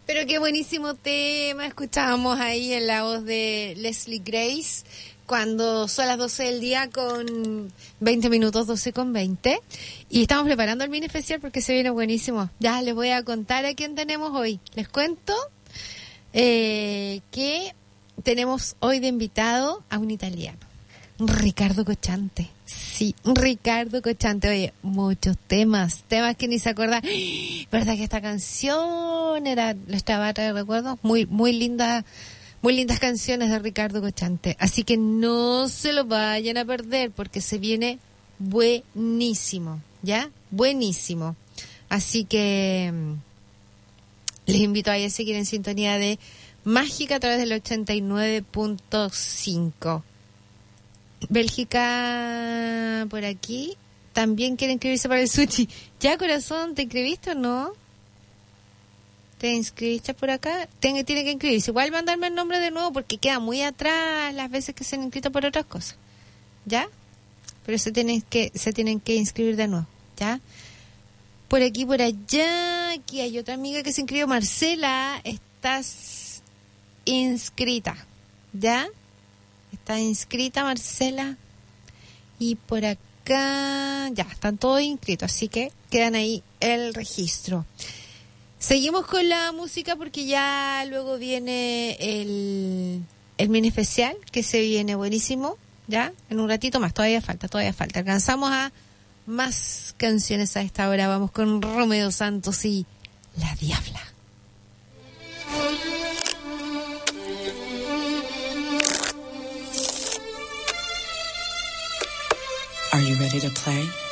Pero qué buenísimo tema. Escuchábamos ahí en la voz de Leslie Grace cuando son las 12 del día con 20 minutos, 12 con 20. Y estamos preparando el mini especial porque se viene buenísimo. Ya les voy a contar a quién tenemos hoy. Les cuento que tenemos hoy de invitado a un italiano, Riccardo Cocciante. Sí, Riccardo Cocciante. Oye, muchos temas que ni se acuerdan. ¿Verdad que esta canción era nuestra bata de recuerdos? Muy linda, muy lindas canciones de Riccardo Cocciante. Así que no se lo vayan a perder porque se viene buenísimo, ¿ya? Buenísimo. Así que les invito a seguir en sintonía de Mágica a través del 89.5. Bélgica por aquí también quiere inscribirse para el sushi. Ya, corazón, ¿te inscribiste o no? ¿Te inscribiste por acá? Tiene que inscribirse. Igual mandarme el nombre de nuevo porque queda muy atrás las veces que se han inscrito por otras cosas. ¿Ya? Pero se tienen que inscribir de nuevo. ¿Ya? Por aquí, por allá. Aquí hay otra amiga que se inscribió. Marcela, estás inscrita. ¿Ya? Está inscrita Marcela. Y por acá ya están todos inscritos, así que quedan ahí el registro. Seguimos con la música porque ya luego viene el mini especial que se viene buenísimo. Ya, en un ratito más, todavía falta. Alcanzamos a más canciones a esta hora. Vamos con Romeo Santos y La Diabla. Are you ready to play?